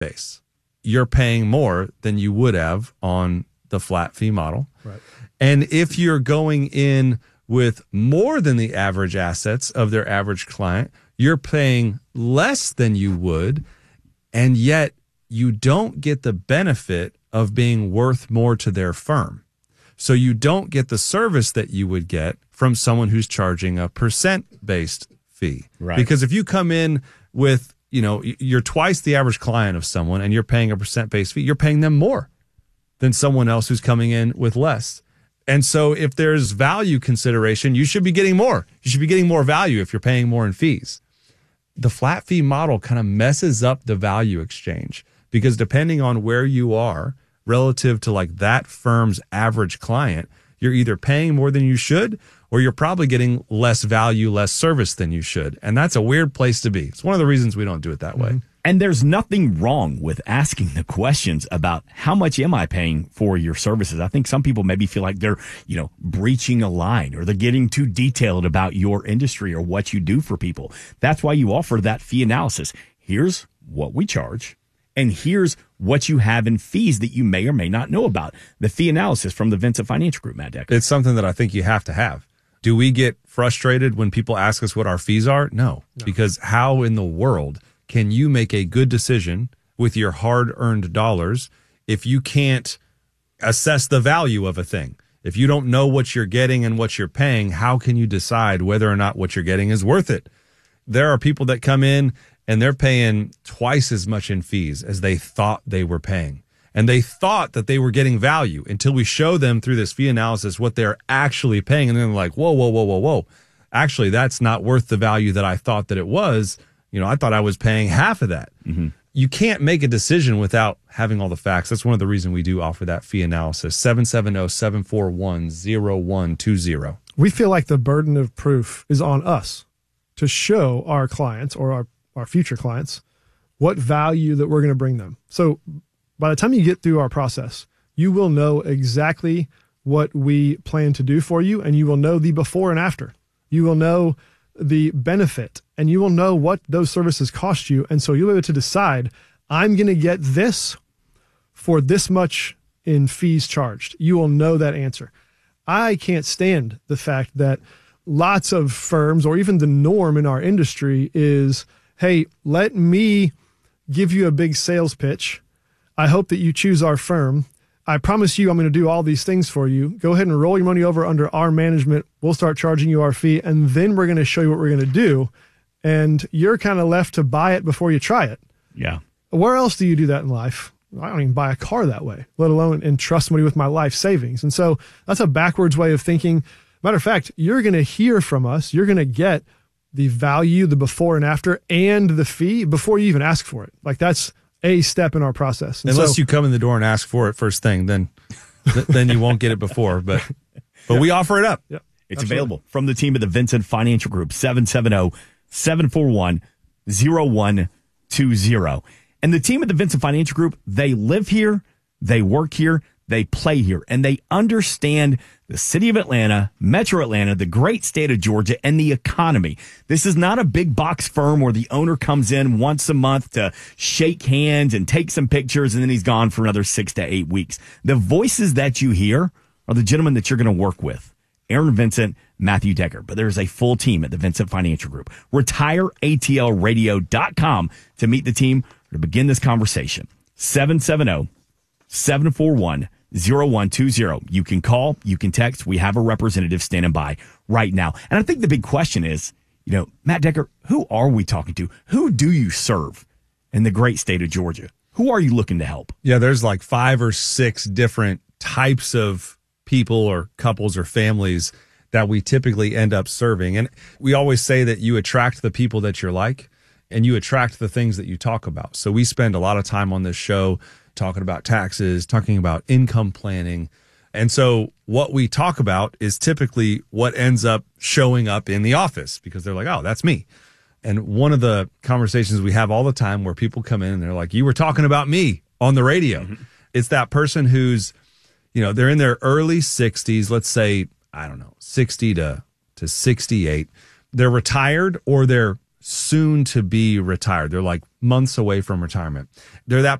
base. You're paying more than you would have on the flat fee model. Right. And if you're going in with more than the average assets of their average client, you're paying less than you would, and yet you don't get the benefit of being worth more to their firm. So you don't get the service that you would get from someone who's charging a percent-based fee. Right. Because if you come in with, you're twice the average client of someone and you're paying a percent-based fee, you're paying them more than someone else who's coming in with less. And so if there's value consideration, you should be getting more. You should be getting more value if you're paying more in fees. The flat fee model kind of messes up the value exchange because depending on where you are relative to like that firm's average client, you're either paying more than you should or you're probably getting less value, less service than you should. And that's a weird place to be. It's one of the reasons we don't do it that way. And there's nothing wrong with asking the questions about how much am I paying for your services. I think some people maybe feel like they're, breaching a line or they're getting too detailed about your industry or what you do for people. That's why you offer that fee analysis. Here's what we charge, and here's what you have in fees that you may or may not know about. The fee analysis from the Vincent Financial Group, Matt Decker. It's something that I think you have to have. Do we get frustrated when people ask us what our fees are? No. Because how in the world can you make a good decision with your hard-earned dollars if you can't assess the value of a thing? If you don't know what you're getting and what you're paying, how can you decide whether or not what you're getting is worth it? There are people that come in and they're paying twice as much in fees as they thought they were paying. And they thought that they were getting value until we show them through this fee analysis what they're actually paying. And then they're like, whoa. Actually, that's not worth the value that I thought that it was. I thought I was paying half of that. Mm-hmm. You can't make a decision without having all the facts. That's one of the reasons we do offer that fee analysis. 770-741-0120. We feel like the burden of proof is on us to show our clients or our future clients what value that we're going to bring them. So by the time you get through our process, you will know exactly what we plan to do for you, and you will know the before and after. You will know the benefit, and you will know what those services cost you. And so you'll be able to decide, I'm going to get this for this much in fees charged. You will know that answer. I can't stand the fact that lots of firms, or even the norm in our industry, is, hey, let me give you a big sales pitch. I hope that you choose our firm. I promise you I'm going to do all these things for you. Go ahead and roll your money over under our management. We'll start charging you our fee, and then we're going to show you what we're going to do. And you're kind of left to buy it before you try it. Yeah. Where else do you do that in life? I don't even buy a car that way, let alone entrust somebody with my life savings. And so that's a backwards way of thinking. Matter of fact, you're going to hear from us. You're going to get the value, the before and after, and the fee before you even ask for it. Like, that's a step in our process. And unless you come in the door and ask for it first thing, then you won't get it before. But we offer it up. Yep, it's available from the team at the Vincent Financial Group, 770-741-0120. And the team at the Vincent Financial Group, they live here, they work here, they play here, and they understand the city of Atlanta, Metro Atlanta, the great state of Georgia, and the economy. This is not a big box firm where the owner comes in once a month to shake hands and take some pictures, and then he's gone for another 6 to 8 weeks. The voices that you hear are the gentlemen that you're going to work with. Aaron Vincent, Matthew Decker. But there's a full team at the Vincent Financial Group. RetireATLRadio.com to meet the team or to begin this conversation. 770-741-0120. You can call, you can text. We have a representative standing by right now. And I think the big question is, Matt Decker, who are we talking to? Who do you serve in the great state of Georgia? Who are you looking to help? Yeah, there's like 5 or 6 different types of people or couples or families that we typically end up serving. And we always say that you attract the people that you're like, and you attract the things that you talk about. So we spend a lot of time on this show talking about taxes, talking about income planning. And so what we talk about is typically what ends up showing up in the office, because they're like, oh, that's me. And one of the conversations we have all the time where people come in and they're like, you were talking about me on the radio. Mm-hmm. It's that person who's, they're in their early 60s, let's say, 60 to 68. They're retired or they're soon to be retired. They're like months away from retirement. They're that